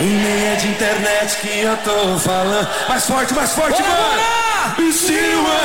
E nem é de internet que eu tô falando. Mais forte, mano! Me